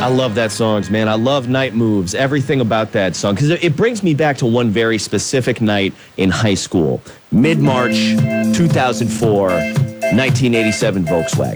I love that song, man. I love Night Moves, everything about that song, because it brings me back to one very specific night in high school. Mid-March 2004, 1987 Volkswagen.